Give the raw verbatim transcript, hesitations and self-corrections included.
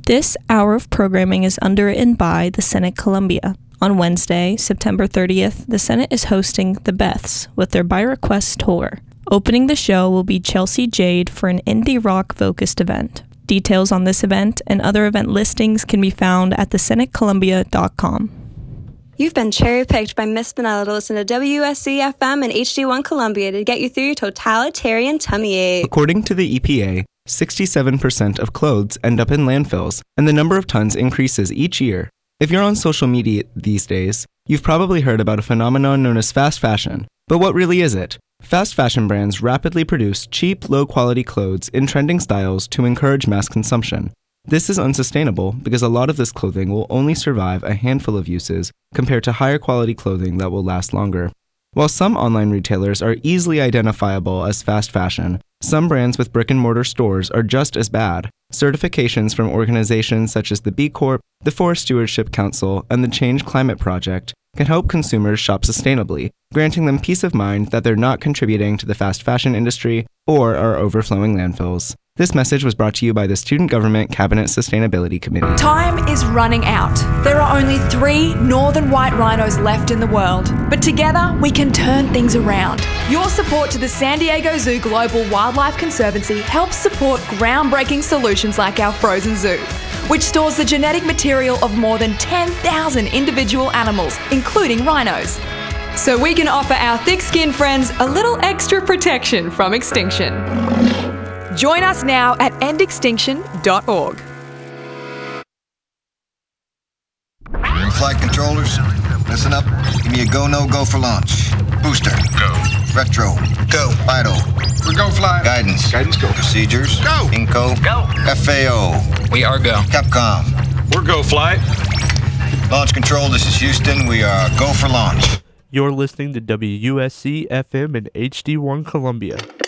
This hour of programming is underwritten by the Senate Columbia. On Wednesday, September thirtieth, the Senate is hosting the Beths with their By Request tour. Opening the show will be Chelsea Jade for an indie rock-focused event. Details on this event and other event listings can be found at the senate columbia dot com. You've been cherry-picked by Miss Benella to listen to W U S C F M and H D one Columbia to get you through your totalitarian tummy ache. According to the E P A, sixty-seven percent of clothes end up in landfills, and the number of tons increases each year. If you're on social media these days, you've probably heard about a phenomenon known as fast fashion. But what really is it? Fast fashion brands rapidly produce cheap, low-quality clothes in trending styles to encourage mass consumption. This is unsustainable because a lot of this clothing will only survive a handful of uses compared to higher quality clothing that will last longer. While some online retailers are easily identifiable as fast fashion, some brands with brick-and-mortar stores are just as bad. Certifications from organizations such as the B Corp, the Forest Stewardship Council, and the Change Climate Project can help consumers shop sustainably, granting them peace of mind that they're not contributing to the fast fashion industry or our overflowing landfills. This message was brought to you by the Student Government Cabinet Sustainability Committee. Time is running out. There are only three northern white rhinos left in the world, but together we can turn things around. Your support to the San Diego Zoo Global Wildlife Conservancy helps support groundbreaking solutions like our frozen zoo, which stores the genetic material of more than ten thousand individual animals, including rhinos. So we can offer our thick-skinned friends a little extra protection from extinction. Join us now at end extinction dot org. Flight controllers, listen up. Give me a go, no go for launch. Booster. Go. Retro. Go. Vital. We go fly. Guidance. Guidance go. Procedures. Go. Inco. Go. F A O. We are go. Capcom. We're go flight. Launch control, this is Houston. We are go for launch. You're listening to W U S C F M and H D one Columbia.